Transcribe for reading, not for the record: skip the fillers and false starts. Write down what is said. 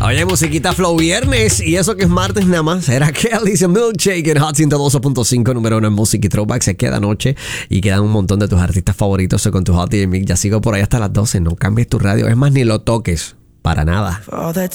Oye, musiquita flow viernes y eso que es martes nada más. Era que Alicia Milkshake en Hot 102.5, número 1 en música y throwback. Se queda noche y quedan un montón de tus artistas favoritos con tu Hot DJ Mix. Ya sigo por ahí hasta las 12. No cambies tu radio. Es más, ni lo toques. Para nada.